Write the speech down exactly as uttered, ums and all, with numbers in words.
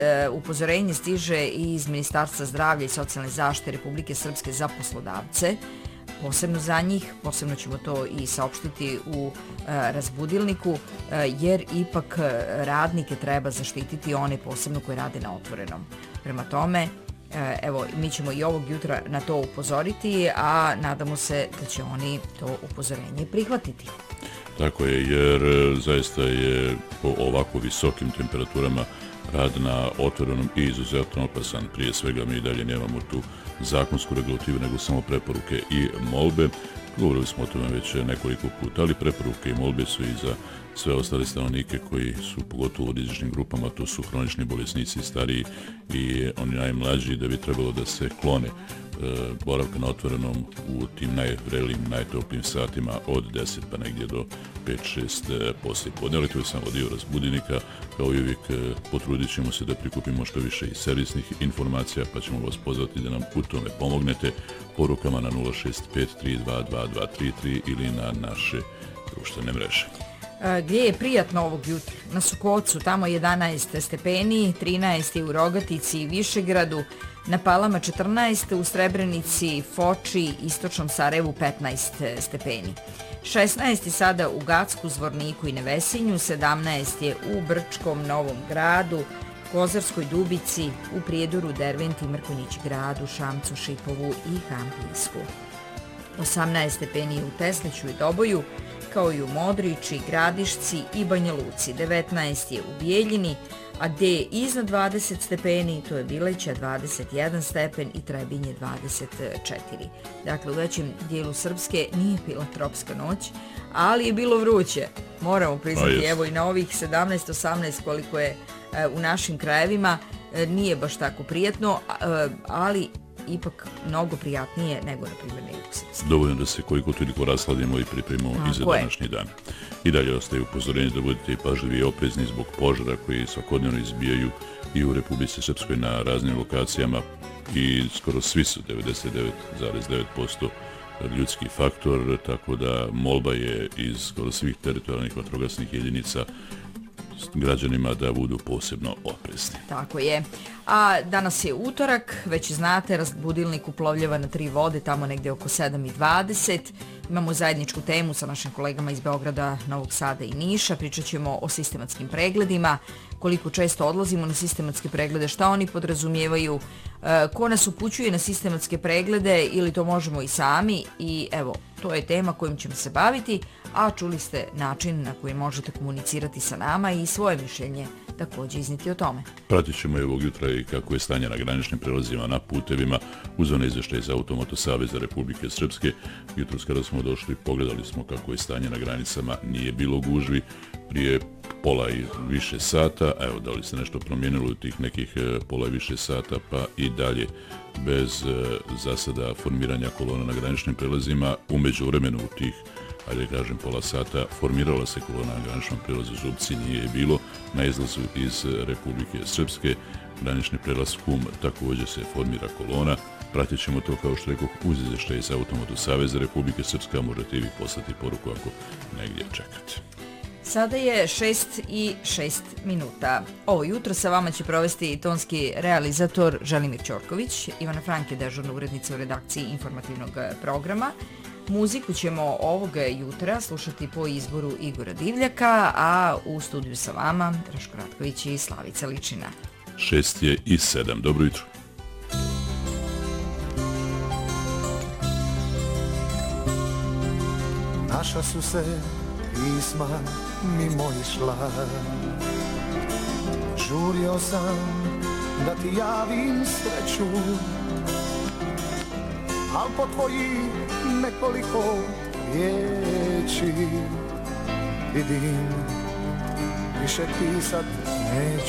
Upozorenje stiže i iz Ministarstva zdravlja i socijalne zaštite Republike Srpske za poslodavce, posebno za njih, posebno ćemo to i saopštiti u e, razbudilniku, e, jer ipak radnike treba zaštititi, one posebno koji rade na otvorenom. Prema tome, e, evo, mi ćemo i ovog jutra na to upozoriti, a nadamo se da će oni to upozorenje prihvatiti. Tako je, jer zaista je po ovako visokim temperaturama rad na otvorenom i izuzetno opasan. Prije svega mi i dalje nemamo tu zakonsku regulativu, nego samo preporuke i molbe. Govorili smo o tome već nekoliko puta, ali preporuke i molbe su i za sve ostale stanovnike koji su pogotovo u rizičnim grupama, to su hronični bolesnici, stariji i oni najmlađi, da bi trebalo da se klone e, boravka na otvorenom u tim najvrelijim, najtoplijim satima od deset pa negdje do pet šest poslije podne. To je samo dio razbudilnika. Kao i uvijek potrudit ćemo se da prikupimo što više i servisnih informacija, pa ćemo vas pozvati da nam u tome pomognete porukama na nula šest pet tri dva dva dva tri tri ili na naše društvene mreže. Gdje je prijatno ovog jutra? Na Sukocu, tamo jedanaest stepeni, trinaest je u Rogatici i Višegradu, na Palama četrnaest, u Srebrenici, Foči, istočnom Sarajevu petnaest stepeni. šesnaest je sada u Gacku, Zvorniku i Nevesinju, sedamnaest je u Brčkom, Novom Gradu, Kozarskoj Dubici, u Prijedoru, Derventi, Mrkonjić Gradu, Šamcu, Šipovu i Hampijsku. osamnaest stepeni u Tesliću i Doboju, kao i u Modriči, Gradišci i Banja Luci. devetnaest je u Bijeljini, a gdje je iznad dvadeset stepeni, to je Bileća dvadeset jedan stepen i Trebinje dvadeset četiri. Dakle, u većem dijelu Srpske nije bila tropska noć, ali je bilo vruće. Moramo priznati, evo i na ovih sedamnaest osamnaest koliko je e, u našim krajevima, e, nije baš tako prijetno, e, ali ipak mnogo prijatnije nego, na primjer, na jugu Srpske. Dovoljno da se koliko toliko rasladimo i pripremimo i za današnji dan. I dalje ostaje upozorenje da budete pažljivi i oprezni zbog požara koji svakodnevno izbijaju i u Republici Srpskoj na raznim lokacijama i skoro svi su devedeset devet zarez devet posto ljudski faktor, tako da molba je iz skoro svih teritorijalnih vatrogasnih jedinica građanima da budu posebno oprezni. Tako je. A danas je utorak, već znate, razbudilnik uplovljava na tri vode, tamo negdje oko sedam i dvadeset. Imamo zajedničku temu sa našim kolegama iz Beograda, Novog Sada i Niša. Pričat ćemo o sistematskim pregledima, koliko često odlazimo na sistematske preglede, šta oni podrazumijevaju, ko nas upućuje na sistematske preglede ili to možemo i sami. I evo, to je tema kojom ćemo se baviti, a čuli ste način na koji možete komunicirati sa nama i svoje mišljenje također izniti o tome. Pratit ćemo i ovog jutra i kako je stanje na graničnim prelazima na putevima uz one izveštaje za Automoto Saveza Republike Srpske. Jutros kada smo došli, pogledali smo kako je stanje na granicama, nije bilo gužvi prije pola i više sata. Evo, da li se nešto promijenilo u tih nekih pola i više sata, pa i dalje bez zasada formiranja kolona na graničnim prelazima. Umeđu vremenu u tih, ajde kažem, pola sata formirala se kolona na graničnom prelazu Zubci, nije je bilo. Na izlazu iz Republike Srpske, granični prelaz Kum, također se formira kolona. Pratit ćemo to, kao što rekao, uz izvještaj iz Automoto Saveza Republike Srpske, možete i vi poslati poruku ako negdje čekate. Sada je šest i šest minuta. Ovo jutro sa vama će provesti tonski realizator Želimir Ćorković, Ivana Frank je dežurna urednica u redakciji informativnog programa. Muziku ćemo ovog jutra slušati po izboru Igora Divljaka, a u studiju sa vama Raško Ratković i Slavica Ličina. Šest je i sedam. Dobro jutro. Naša su se pisma mimo išla, žurio sam da ti javim sreću, al po tvojih nekoliko riječi vidim, više pisat neću.